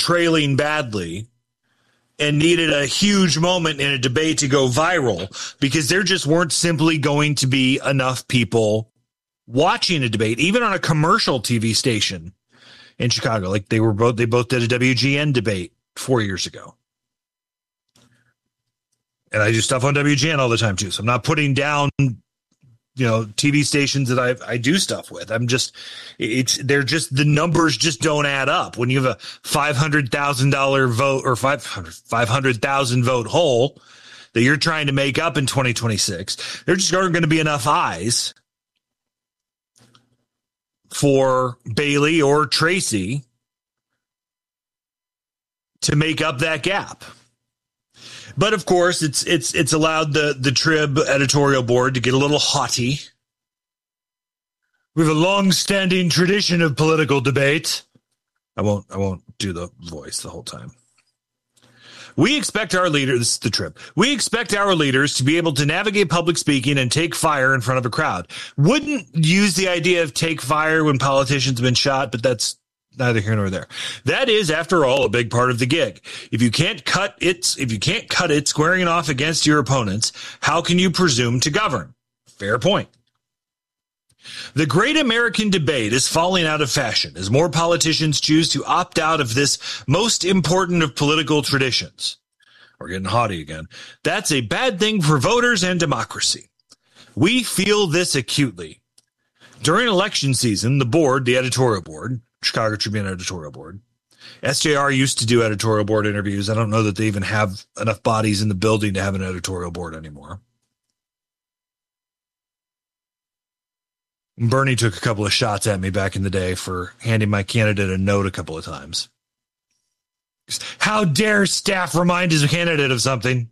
trailing badly and needed a huge moment in a debate to go viral because there just weren't simply going to be enough people watching a debate, even on a commercial TV station in Chicago. Like they both did a WGN debate 4 years ago. And I do stuff on WGN all the time too. So I'm not putting down, TV stations that I do stuff with. The numbers just don't add up. When you have a $500,000 vote or 500,000 vote hole that you're trying to make up in 2026, there just aren't going to be enough eyes for Bailey or Tracy to make up that gap. But of course, it's allowed the Trib editorial board to get a little haughty. We have a long-standing tradition of political debate. I won't do the voice the whole time. We expect our leaders, this is the Trib. We expect our leaders to be able to navigate public speaking and take fire in front of a crowd. Wouldn't use the idea of take fire when politicians have been shot, but that's neither here nor there. That is, after all, a big part of the gig. If you can't cut it squaring it off against your opponents, how can you presume to govern? Fair point. The great American debate is falling out of fashion as more politicians choose to opt out of this most important of political traditions. We're getting haughty again. That's a bad thing for voters and democracy. We feel this acutely. During election season, the editorial board, Chicago Tribune editorial board. SJR used to do editorial board interviews. I don't know that they even have enough bodies in the building to have an editorial board anymore. Bernie took a couple of shots at me back in the day for handing my candidate a note a couple of times. How dare staff remind his candidate of something?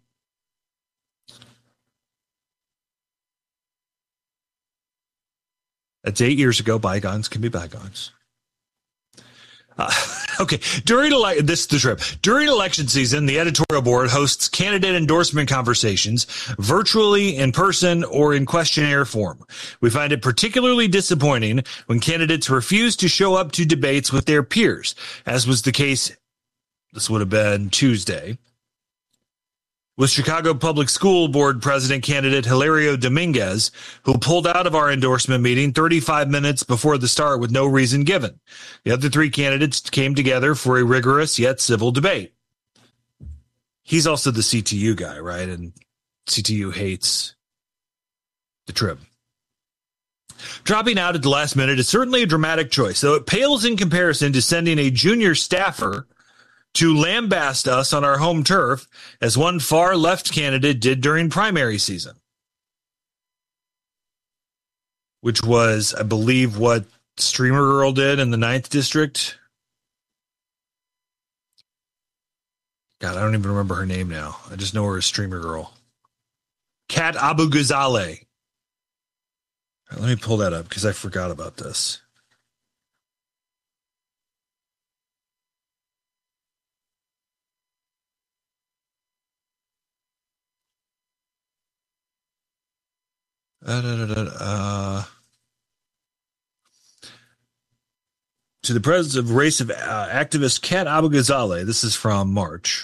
That's 8 years ago. Bygones can be bygones. Okay. During election season, the editorial board hosts candidate endorsement conversations virtually, in person, or in questionnaire form. We find it particularly disappointing when candidates refuse to show up to debates with their peers, as was the case, this would have been Tuesday, with Chicago Public School Board President candidate Hilario Dominguez, who pulled out of our endorsement meeting 35 minutes before the start with no reason given. The other three candidates came together for a rigorous yet civil debate. He's also the CTU guy, right? And CTU hates the Trib. Dropping out at the last minute is certainly a dramatic choice, though it pales in comparison to sending a junior staffer to lambaste us on our home turf, as one far-left candidate did during primary season. Which was, I believe, what Streamer Girl did in the 9th District. God, I don't even remember her name now. I just know her as Streamer Girl. Kat Abu Ghazaleh. Let me pull that up because I forgot about this. To the president of race of activist Kat Abu Ghazaleh. This is from March.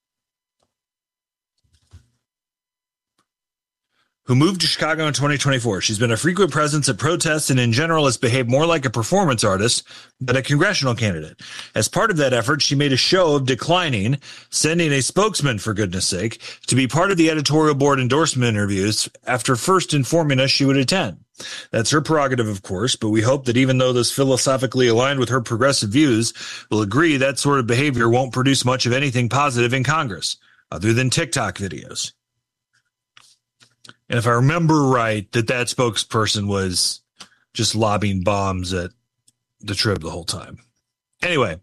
Who moved to Chicago in 2024. She's been a frequent presence at protests and in general has behaved more like a performance artist than a congressional candidate. As part of that effort, she made a show of declining, sending a spokesman, for goodness sake, to be part of the editorial board endorsement interviews after first informing us she would attend. That's her prerogative, of course, but we hope that even though those philosophically aligned with her progressive views will agree that sort of behavior won't produce much of anything positive in Congress, other than TikTok videos. And if I remember right, that spokesperson was just lobbing bombs at the Trib the whole time. Anyway,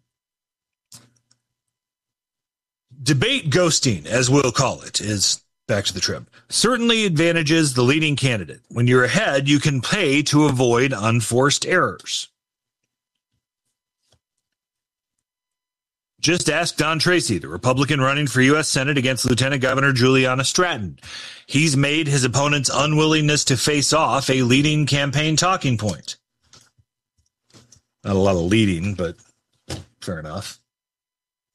debate ghosting, as we'll call it, is back to the Trib. Certainly advantages the leading candidate. When you're ahead, you can pay to avoid unforced errors. Just ask Don Tracy, the Republican running for U.S. Senate against Lieutenant Governor Juliana Stratton. He's made his opponent's unwillingness to face off a leading campaign talking point. Not a lot of leading, but fair enough.